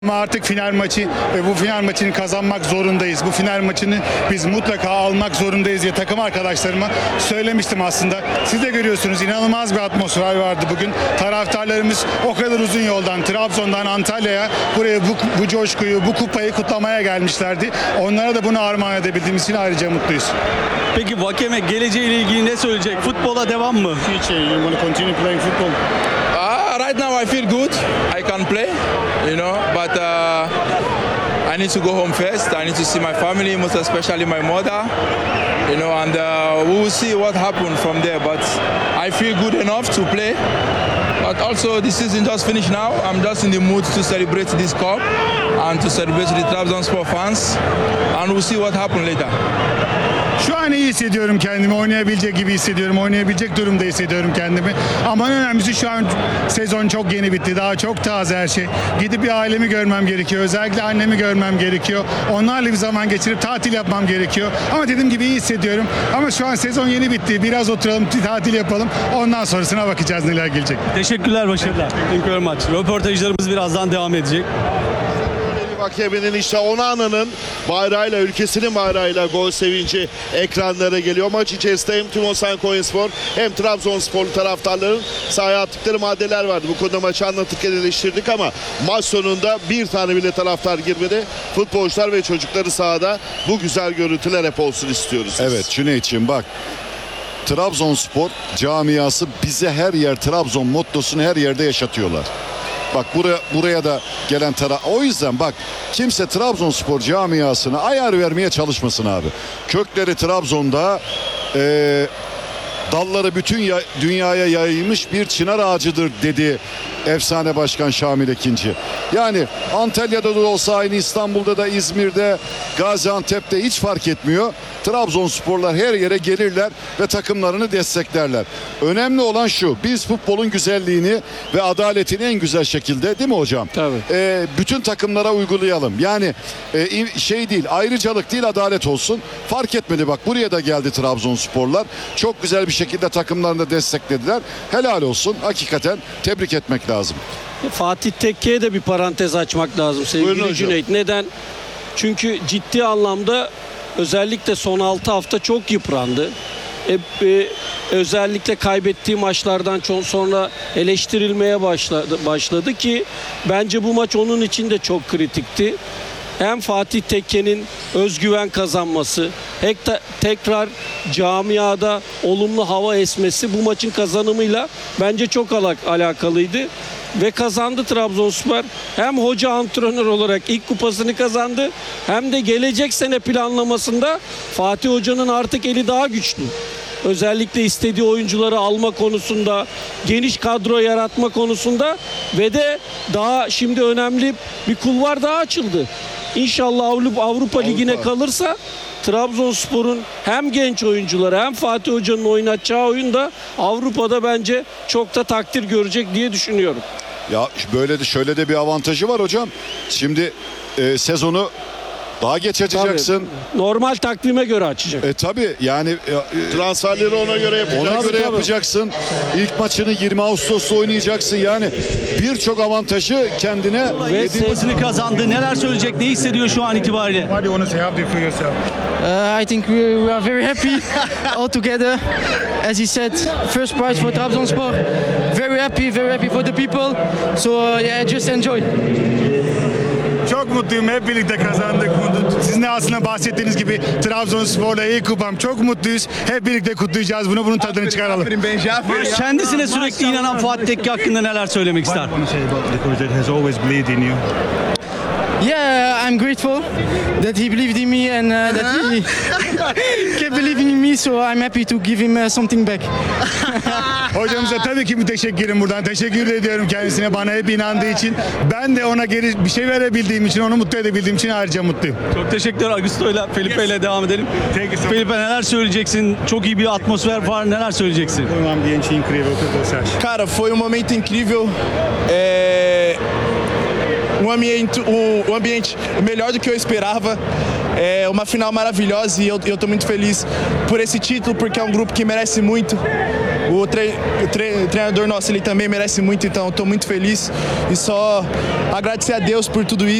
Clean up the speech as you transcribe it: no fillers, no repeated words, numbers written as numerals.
Ama artık final maçı ve bu final maçını kazanmak zorundayız. Bu final maçını biz mutlaka almak zorundayız diye takım arkadaşlarıma söylemiştim aslında. Siz de görüyorsunuz, inanılmaz bir atmosfer vardı bugün. Taraftarlarımız o kadar uzun yoldan, Trabzon'dan Antalya'ya buraya bu coşkuyu, bu kupayı kutlamaya gelmişlerdi. Onlara da bunu armağan edebildiğimiz için ayrıca mutluyuz. Peki Vakeme geleceğiyle ilgili ne söyleyecek? Futbola devam mı? Future, you want to continue playing football? Right now I feel good. I can play, but I need to go home first. I need to see my family, most especially my mother, and we will see what happens from there. But I feel good enough to play. But also, this season just finished now. I'm just in the mood to celebrate this cup and to celebrate the Trabzonspor fans, and we'll see what happens later. Şu an iyi hissediyorum kendimi. Oynayabilecek gibi hissediyorum. Oynayabilecek durumda hissediyorum kendimi. Ama en önemlisi şu an sezon çok yeni bitti. Daha çok taze her şey. Gidip bir ailemi görmem gerekiyor. Özellikle annemi görmem gerekiyor. Onlarla bir zaman geçirip tatil yapmam gerekiyor. Ama dediğim gibi iyi hissediyorum. Ama şu an sezon yeni bitti. Biraz oturalım, tatil yapalım. Ondan sonrasına bakacağız neler gelecek. Teşekkürler, başarılar. Thank you very much. Röportajlarımız birazdan devam edecek. Vakeme'nin işte Onana'nın bayrağıyla, ülkesinin bayrağıyla gol sevinci ekranlara geliyor. Maç içerisinde hem Tümosan-Konyaspor hem Trabzonsporlu taraftarların sahaya attıkları maddeler vardı. Bu konuda maçı anlatırken eleştirdik ama maç sonunda bir tane bile taraftar girmedi. Futbolcular ve çocukları sahada, bu güzel görüntüler hep olsun istiyoruz. Evet, Cüneyt'ciğim bak. Trabzonspor camiası bize her yer Trabzon mottosunu her yerde yaşatıyorlar. Bak buraya da gelen o yüzden bak, kimse Trabzonspor camiasına ayar vermeye çalışmasın abi. Kökleri Trabzon'da, dalları bütün dünyaya yayılmış bir çınar ağacıdır dedi efsane başkan Şamil Ekinci. Yani Antalya'da da olsa aynı, İstanbul'da da, İzmir'de, Gaziantep'te hiç fark etmiyor. Trabzonsporlar her yere gelirler ve takımlarını desteklerler. Önemli olan şu: biz futbolun güzelliğini ve adaletini en güzel şekilde, değil mi hocam? Tabii. Bütün takımlara uygulayalım. Yani şey değil, ayrıcalık değil, adalet olsun. Fark etmedi, bak buraya da geldi Trabzonsporlar. Çok güzel bir şekilde takımlarını desteklediler. Helal olsun. Hakikaten tebrik etmek lazım. Fatih Tekke'ye de bir parantez açmak lazım sevgili Cüneyt. Neden? Çünkü ciddi anlamda özellikle son 6 hafta çok yıprandı. Özellikle kaybettiği maçlardan sonra eleştirilmeye başladı ki bence bu maç onun için de çok kritikti. Hem Fatih Tekke'nin özgüven kazanması, tekrar camiada olumlu hava esmesi bu maçın kazanımıyla bence çok alakalıydı. Ve kazandı Trabzonspor. Hem hoca antrenör olarak ilk kupasını kazandı, hem de gelecek sene planlamasında Fatih Hoca'nın artık eli daha güçlü. Özellikle istediği oyuncuları alma konusunda, geniş kadro yaratma konusunda ve de daha şimdi önemli bir kulvar daha açıldı. İnşallah Avrupa Ligi'ne kalırsa Trabzonspor'un hem genç oyuncuları hem Fatih Hoca'nın oynatacağı oyunda Avrupa'da bence çok da takdir görecek diye düşünüyorum. Ya böyle de şöyle de bir avantajı var hocam. Şimdi sezonu daha geç açacaksın. Tabii, normal takvime göre açacak. Tabii yani Transferleri ona göre yapacaksın. ona göre yapacaksın. İlk maçını 20 Ağustos'ta oynayacaksın. Yani birçok avantajı kendine Ve kupasını kazandı. Neler söyleyecek, ne hissediyor şu an itibariyle? What do you want to say? How do you feel yourself? I think we are very happy all together. As he said, first prize for Trabzonspor. Very happy for the people. So yeah, just enjoy. Çok mutluyum. Hep birlikte kazandık. Sizin de aslında bahsettiğiniz gibi Trabzonspor'la iyi kupam. Çok mutluyuz. Hep birlikte kutlayacağız bunu. Bunun tadını çıkaralım. Kendisine sürekli inanan Fatih Tekke hakkında neler söylemek ister? Yeah, I'm grateful that he believed in me and that he kept believing in me. So I'm happy to give him something back. Hocamıza tabii ki müteşekkirim buradan. Teşekkür ediyorum kendisine, bana hep inandığı için. Ben de ona geri bir şey verebildiğim için, onu mutlu edebildiğim için ayrıca mutluyum. Çok teşekkürler. Augusto'yla, Felipe'yle devam edelim. Felipe, neler söyleyeceksin? Çok iyi bir atmosfer var. Neler söyleyeceksin? Foi ambiente incrível, o que você acha? Cara, foi momento incrível. Ambiente melhor do que eu esperava. Uma final maravilhosa e eu tô muito feliz por esse título, porque é grupo que merece muito. o treinador nosso ele também merece muito, então estou muito feliz e só agradecer a Deus por tudo isso.